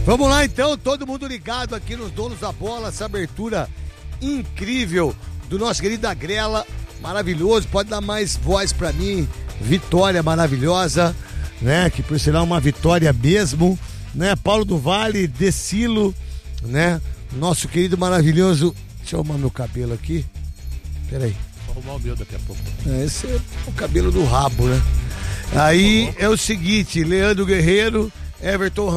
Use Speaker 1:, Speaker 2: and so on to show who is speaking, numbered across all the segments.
Speaker 1: Vamos lá então, todo mundo ligado aqui nos Donos da Bola, essa abertura incrível do nosso querido Agrela, maravilhoso, pode dar mais voz pra mim, vitória maravilhosa, né, que por sinal uma vitória mesmo, né, Paulo do Vale, Decilo, né, nosso querido maravilhoso, deixa eu arrumar meu cabelo aqui, peraí.
Speaker 2: Vou arrumar o meu daqui a pouco.
Speaker 1: Esse é o cabelo do rabo, né, aí é o seguinte, Leandro Guerreiro, Everton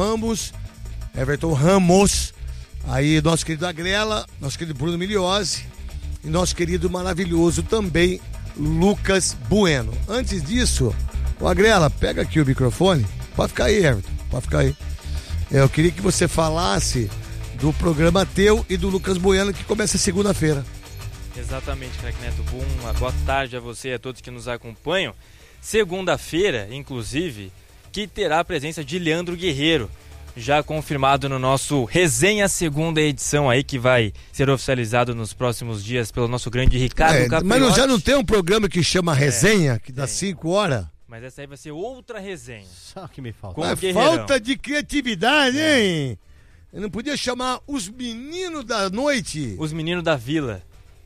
Speaker 1: Ramos, aí nosso querido Agrela, nosso querido Bruno Miliose e nosso querido maravilhoso também Lucas Bueno. Antes disso, o Agrela, pega aqui o microfone, pode ficar aí, Everton, pode ficar aí. Eu queria que você falasse do programa teu e do Lucas Bueno que começa segunda-feira.
Speaker 3: Exatamente, Craque Neto. Uma boa tarde a você e a todos que nos acompanham. Segunda-feira, inclusive, que terá a presença de Leandro Guerreiro, já confirmado no nosso Resenha Segunda edição aí, que vai ser oficializado nos próximos dias pelo nosso grande Ricardo Capriotti.
Speaker 1: Mas já não tem um programa que chama Resenha, que dá 5 horas?
Speaker 3: Mas essa aí vai ser outra resenha.
Speaker 2: Só que me falta.
Speaker 1: Falta de criatividade, hein? Eu não podia chamar os meninos da noite?
Speaker 3: Os meninos da vila.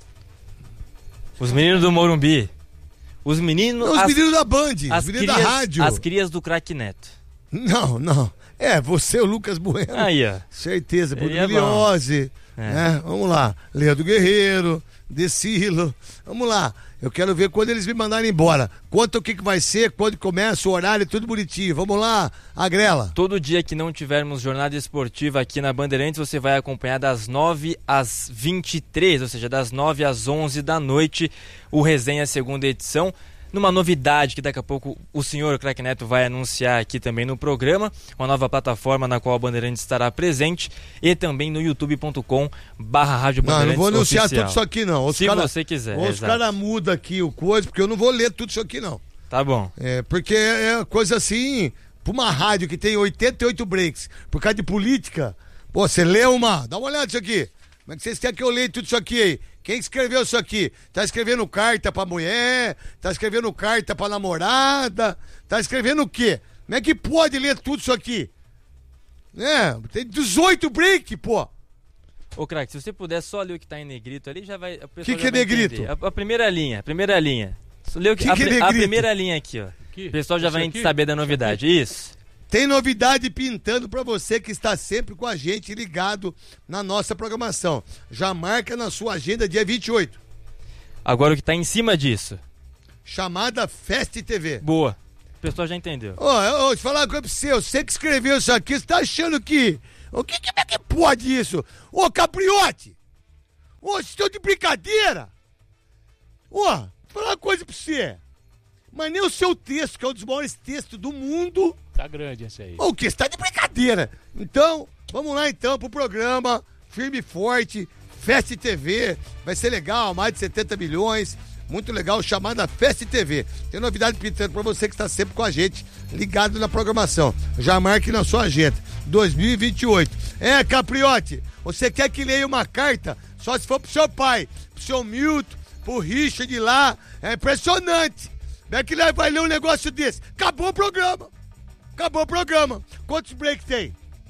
Speaker 3: Os meninos do Morumbi. Os meninos...
Speaker 1: Não, os meninos da Band, os meninos da rádio.
Speaker 3: As crias do Craque Neto.
Speaker 1: Não. É, você, o Lucas Bueno.
Speaker 3: Aí, ó.
Speaker 1: Certeza, Bruno Miliose. Né? Vamos lá. Leandro Guerreiro, Decilo. Vamos lá. Eu quero ver quando eles me mandarem embora. Quanto o que vai ser, quando começa, o horário, tudo bonitinho. Vamos lá, Agrela.
Speaker 3: Todo dia que não tivermos jornada esportiva aqui na Bandeirantes, você vai acompanhar das 9 às 23, ou seja, das 9 às 11 da noite, o Resenha Segunda edição. Numa novidade que daqui a pouco o senhor Craque Neto vai anunciar aqui também no programa, uma nova plataforma na qual a Bandeirantes estará presente e também no youtube.com/Rádio Bandeirantes.
Speaker 1: Não vou anunciar
Speaker 3: oficial.
Speaker 1: Tudo isso aqui não.
Speaker 3: Se você quiser.
Speaker 1: Os caras mudam aqui o coisa, porque eu não vou ler tudo isso aqui não.
Speaker 3: Tá bom.
Speaker 1: Porque é coisa assim, pra uma rádio que tem 88 breaks, por causa de política, pô, você lê dá uma olhada nisso aqui. Como é que vocês querem que eu leia tudo isso aqui aí? Quem escreveu isso aqui? Tá escrevendo carta pra mulher? Tá escrevendo carta pra namorada? Tá escrevendo o quê? Como é que pode ler tudo isso aqui? Tem 18 break, pô!
Speaker 3: Ô, Craque, se você puder só ler o que tá em negrito ali, já vai...
Speaker 1: O que é negrito?
Speaker 3: A primeira linha. Lê o que é negrito? A primeira linha aqui, ó. O pessoal já vai saber da novidade. Isso.
Speaker 1: Tem novidade pintando pra você que está sempre com a gente ligado na nossa programação. Já marca na sua agenda dia 28.
Speaker 3: Agora o que tá em cima disso?
Speaker 1: Chamada Fest TV.
Speaker 3: Boa. O pessoal já entendeu.
Speaker 1: Ô, deixa eu falar uma coisa pra você que escreveu isso aqui, você tá achando que... Como é que pode isso? Ô, Capriotti! Ô, vocês estão de brincadeira! Ô, deixa eu falar uma coisa pra você. Mas nem o seu texto, que é um dos maiores textos do mundo...
Speaker 2: Tá grande esse aí.
Speaker 1: O que? Você tá de brincadeira. Então, vamos lá então pro programa firme e forte, Fest TV. Vai ser legal, mais de 70 milhões. Muito legal, chamada Fest TV. Tem novidade pintando pra você que está sempre com a gente, ligado na programação. Já marque na sua agenda. 2028. Capriotti, você quer que leia uma carta? Só se for pro seu pai, pro seu Milton, pro Richard lá. É impressionante. Como é que ele vai ler um negócio desse? Acabou o programa. Quantos breaks tem?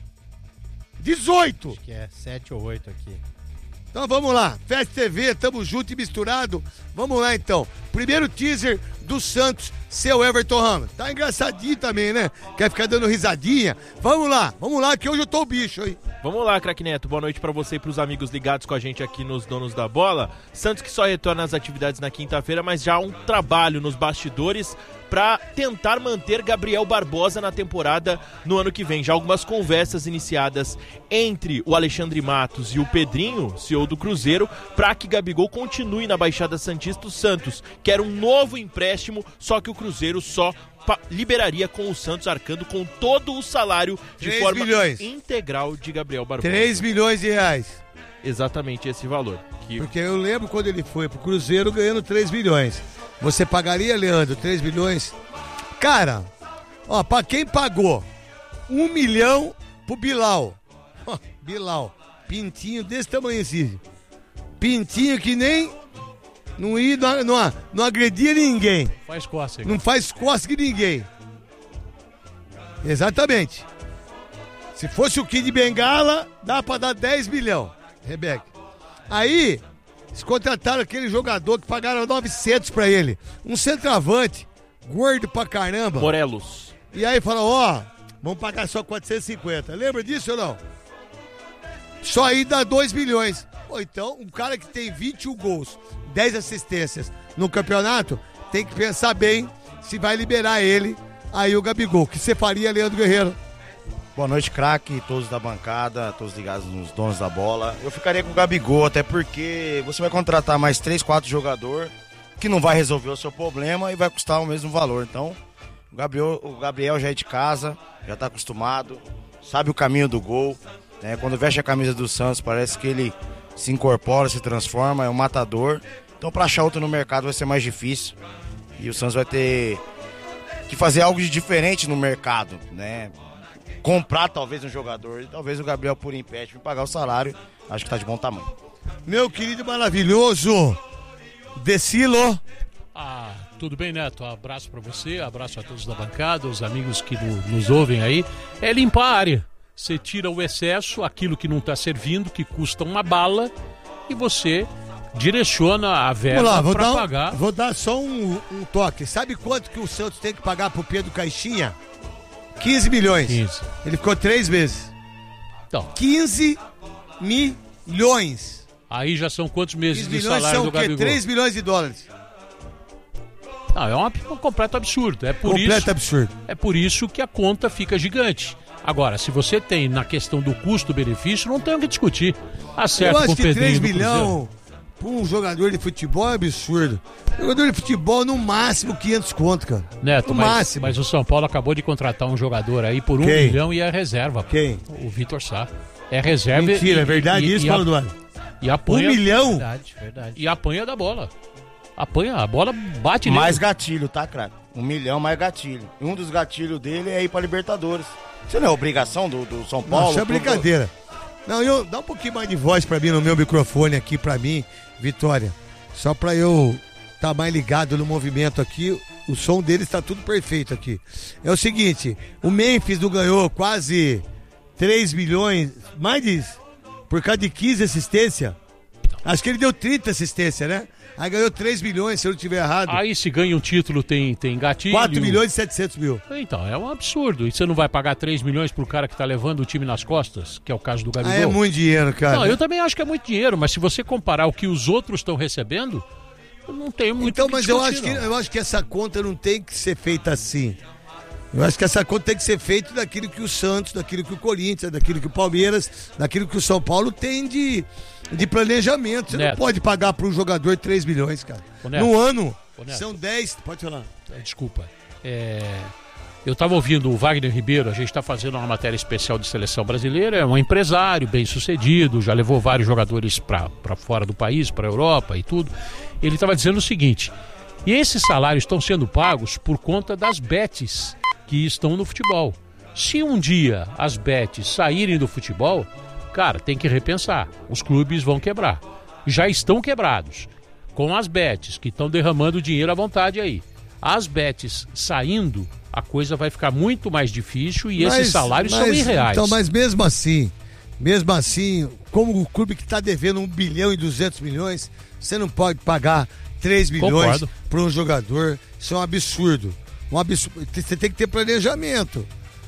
Speaker 1: 18.
Speaker 2: Acho que é 7 ou 8 aqui.
Speaker 1: Então vamos lá. Fest TV, tamo junto e misturado. Vamos lá então. Primeiro teaser do Santos, seu Everton Ramos. Tá engraçadinho também, né? Quer ficar dando risadinha? Vamos lá que hoje eu tô o bicho aí.
Speaker 4: Vamos lá, Craque Neto. Boa noite pra você e pros amigos ligados com a gente aqui nos Donos da Bola. Santos que só retorna às atividades na quinta-feira, mas já há um trabalho nos bastidores para tentar manter Gabriel Barbosa na temporada no ano que vem. Já algumas conversas iniciadas entre o Alexandre Matos e o Pedrinho, CEO do Cruzeiro, para que Gabigol continue na Baixada Santista. O Santos quer um novo empréstimo, só que o Cruzeiro só liberaria com o Santos arcando com todo o salário de forma integral de Gabriel Barbosa.
Speaker 1: 3 milhões de reais.
Speaker 4: Exatamente esse valor.
Speaker 1: Porque eu lembro quando ele foi pro Cruzeiro ganhando 3 milhões. Você pagaria, Leandro, 3 milhões? Cara, pra quem pagou 1 milhão pro Bilal. Bilal, pintinho desse tamanho assim. Pintinho que nem... Não agredia ninguém.
Speaker 2: Faz cócega.
Speaker 1: Não faz cócega em ninguém. Exatamente. Se fosse o Kid Bengala, dá pra dar 10 milhões, Rebeca. Aí, eles contrataram aquele jogador que pagaram 900 pra ele. Um centroavante, gordo pra caramba.
Speaker 4: Morelos.
Speaker 1: E aí falou, vamos pagar só 450. Lembra disso ou não? Só aí dá 2 milhões. Pô, então, um cara que tem 21 gols, 10 assistências no campeonato, tem que pensar bem se vai liberar ele, aí o Gabigol. O que você faria, Leandro Guerreiro?
Speaker 5: Boa noite, craque, todos da bancada, todos ligados nos donos da bola. Eu ficaria com o Gabigol, até porque você vai contratar mais 3, 4 jogadores que não vai resolver o seu problema e vai custar o mesmo valor. Então, o Gabriel já é de casa, já está acostumado, sabe o caminho do gol. Né? Quando veste a camisa do Santos, parece que ele se incorpora, se transforma, é um matador. Então, para achar outro no mercado vai ser mais difícil. E o Santos vai ter que fazer algo de diferente no mercado, né? Comprar talvez um jogador e talvez o Gabriel por empréstimo pagar o salário. Acho que tá de bom tamanho.
Speaker 1: Meu querido maravilhoso Decilo.
Speaker 6: Tudo bem, Neto? Abraço pra você, abraço a todos da bancada, os amigos que nos ouvem aí. É limpar a área. Você tira o excesso, aquilo que não tá servindo, que custa uma bala, e você direciona a verba para pagar.
Speaker 1: Vou dar só um toque. Sabe quanto que o Santos tem que pagar pro Pedro Caixinha? 15 milhões.
Speaker 6: 15.
Speaker 1: Ele ficou 3 meses.
Speaker 6: Então.
Speaker 1: 15 milhões.
Speaker 6: Aí já são quantos meses de salário
Speaker 1: são
Speaker 6: do Gabigol?
Speaker 1: 3 milhões de dólares.
Speaker 6: Não, é um completo absurdo.
Speaker 1: Absurdo.
Speaker 6: É por isso que a conta fica gigante. Agora, se você tem na questão do custo-benefício, não tem o que discutir. Acerto
Speaker 1: eu acho
Speaker 6: com o
Speaker 1: que
Speaker 6: Pedrinho
Speaker 1: 3 milhões para um jogador de futebol é absurdo. Jogador de futebol, no máximo, 500 conto, cara.
Speaker 6: Neto,
Speaker 1: no máximo.
Speaker 6: Mas o São Paulo acabou de contratar um jogador aí por 1 milhão e é reserva.
Speaker 1: Quem?
Speaker 6: O Vitor Sá. É reserva.
Speaker 1: Mentira, é verdade isso, Paulo Duarte?
Speaker 6: E apanha,
Speaker 1: 1 milhão?
Speaker 2: Verdade.
Speaker 6: E apanha da bola. Apanha, a bola bate nele.
Speaker 5: Mais gatilho, tá, craque? 1 milhão mais gatilho. Um dos gatilhos dele é ir pra Libertadores. Isso não é obrigação do São Paulo?
Speaker 1: Não, isso é brincadeira. Não, dá um pouquinho mais de voz pra mim no meu microfone aqui, pra mim, Vitória. Só pra eu estar mais ligado no movimento aqui. O som dele está tudo perfeito aqui. É o seguinte, o Memphis não ganhou quase 3 milhões, mais disso, por causa de 15 assistências. Acho que ele deu 30 assistências, né? Aí ganhou 3 milhões, se eu não estiver errado.
Speaker 6: Aí se ganha um título tem gatilho.
Speaker 1: 4 milhões e 700 mil.
Speaker 6: Então, é um absurdo. E você não vai pagar 3 milhões pro cara que tá levando o time nas costas, que é o caso do Gabigol?
Speaker 1: É muito dinheiro, cara.
Speaker 6: Não, eu também acho que é muito dinheiro, mas se você comparar o que os outros estão recebendo, não tem muito
Speaker 1: então,
Speaker 6: que
Speaker 1: mas
Speaker 6: discutir,
Speaker 1: eu acho que essa conta não tem que ser feita assim. Eu acho que essa conta tem que ser feita daquilo que o Santos, daquilo que o Corinthians, daquilo que o Palmeiras, daquilo que o São Paulo tem de planejamento. Você
Speaker 6: Neto.
Speaker 1: não pode pagar para um jogador 3 milhões, cara. No ano, são 10, pode falar.
Speaker 6: Desculpa. Eu estava ouvindo o Wagner Ribeiro, a gente está fazendo uma matéria especial de seleção brasileira, é um empresário bem sucedido, já levou vários jogadores para fora do país, para a Europa e tudo. Ele estava dizendo o seguinte, e esses salários estão sendo pagos por conta das bets que estão no futebol. Se um dia as bets saírem do futebol, cara, tem que repensar. Os clubes vão quebrar. Já estão quebrados. Com as bets que estão derramando dinheiro à vontade aí. As bets saindo, a coisa vai ficar muito mais difícil e esses salários são irreais.
Speaker 1: Então, mas mesmo assim, como o clube que está devendo 1 bilhão e 200 milhões, você não pode pagar 3 milhões para um jogador. Isso é um absurdo. Você tem que ter planejamento.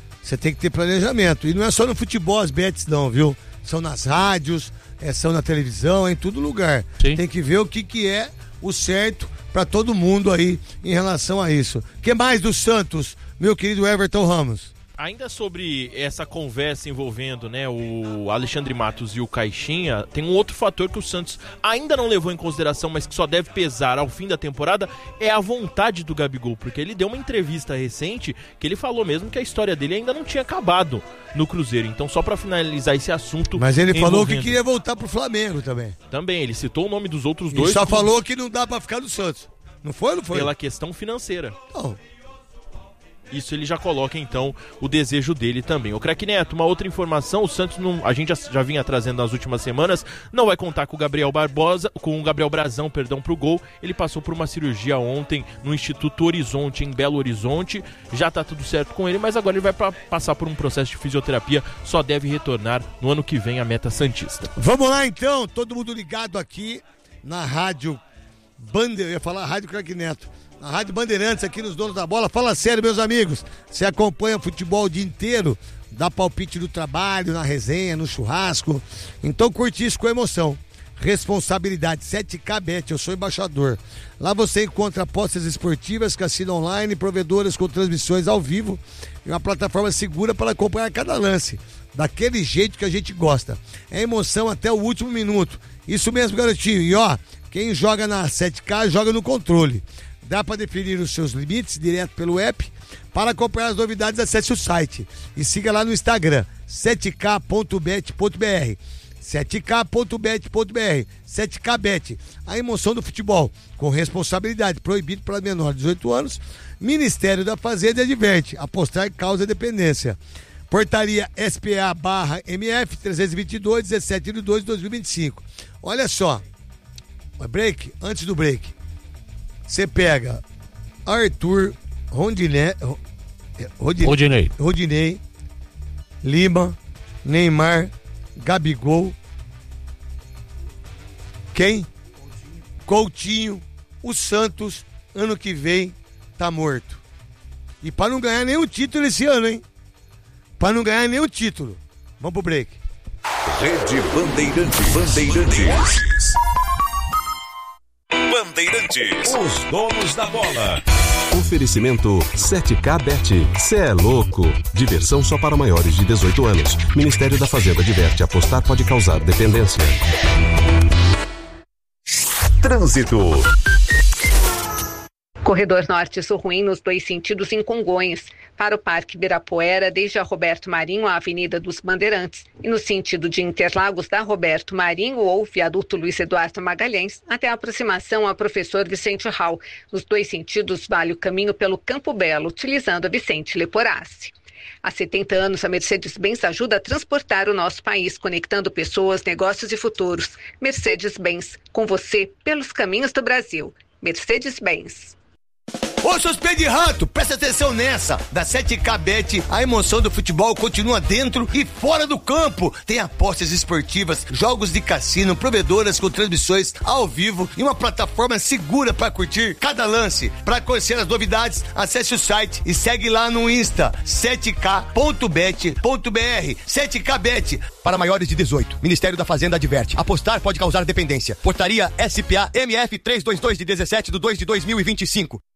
Speaker 1: E não é só no futebol as bets não, viu? São nas rádios, são na televisão, em todo lugar.
Speaker 6: Sim.
Speaker 1: Tem que ver o que é o certo para todo mundo aí em relação a isso. O que mais do Santos, meu querido Everton Ramos?
Speaker 4: Ainda sobre essa conversa envolvendo, né, o Alexandre Matos e o Caixinha, tem um outro fator que o Santos ainda não levou em consideração, mas que só deve pesar ao fim da temporada, é a vontade do Gabigol, porque ele deu uma entrevista recente que ele falou mesmo que a história dele ainda não tinha acabado no Cruzeiro. Então, só pra finalizar esse assunto...
Speaker 1: Mas ele falou que queria voltar pro Flamengo também.
Speaker 4: Também, ele citou o nome dos outros dois.
Speaker 1: E só falou que não dá pra ficar no Santos. Não foi ou não foi?
Speaker 4: Pela questão financeira.
Speaker 1: Não.
Speaker 4: Isso ele já coloca, então, o desejo dele também. O Craque Neto, uma outra informação, o Santos, a gente já vinha trazendo nas últimas semanas, não vai contar com o Gabriel Brazão, pro gol. Ele passou por uma cirurgia ontem no Instituto Horizonte, em Belo Horizonte. Já tá tudo certo com ele, mas agora ele vai passar por um processo de fisioterapia, só deve retornar no ano que vem à meta santista.
Speaker 1: Vamos lá, então, todo mundo ligado aqui na Rádio eu ia falar Rádio Craque Neto. Na Rádio Bandeirantes, aqui nos Donos da Bola. Fala sério, meus amigos. Você acompanha futebol o dia inteiro, dá palpite no trabalho, na resenha, no churrasco. Então curte isso com emoção. Responsabilidade 7K Bet, eu sou embaixador. Lá você encontra apostas esportivas, cassino online, provedoras com transmissões ao vivo e uma plataforma segura para acompanhar cada lance. Daquele jeito que a gente gosta. É emoção até o último minuto. Isso mesmo, garotinho. E ó, quem joga na 7K joga no controle. Dá para definir os seus limites direto pelo app. Para acompanhar as novidades, acesse o site e siga lá no Instagram, 7k.bet.br. 7k.bet.br. 7kBet, a emoção do futebol, com responsabilidade, proibido para menor de 18 anos. Ministério da Fazenda adverte, apostar causa dependência. Portaria SPA/MF 322/17/2/2025. Olha só, antes do break, você pega Arthur, Rodinei, Lima, Neymar, Gabigol, quem? Coutinho, o Santos, ano que vem, tá morto. E para não ganhar nenhum título esse ano, hein? Para não ganhar nenhum título. Vamos pro break.
Speaker 7: Rede Bandeirantes. Bandeirantes, os donos da bola.
Speaker 8: Oferecimento 7K Bet. Cê é louco. Diversão só para maiores de 18 anos. Ministério da Fazenda adverte, apostar pode causar dependência.
Speaker 7: Trânsito.
Speaker 9: Corredor Norte-Sul ruim nos dois sentidos em Congonhas. Para o Parque Ibirapuera, desde a Roberto Marinho à Avenida dos Bandeirantes. E no sentido de Interlagos, da Roberto Marinho ou Viaduto Luiz Eduardo Magalhães, até a aproximação ao Professor Vicente Hall. Nos dois sentidos, vale o caminho pelo Campo Belo, utilizando a Vicente Leporassi. Há 70 anos, a Mercedes-Benz ajuda a transportar o nosso país, conectando pessoas, negócios e futuros. Mercedes-Benz, com você pelos caminhos do Brasil. Mercedes-Benz.
Speaker 1: Ô, seus pés de rato, presta atenção nessa. Da 7K Bet, a emoção do futebol continua dentro e fora do campo. Tem apostas esportivas, jogos de cassino, provedoras com transmissões ao vivo e uma plataforma segura para curtir cada lance. Para conhecer as novidades, acesse o site e segue lá no Insta, 7k.bet.br. 7K Bet, para maiores de 18. Ministério da Fazenda adverte, apostar pode causar dependência. Portaria SPA-MF 322/17/2025.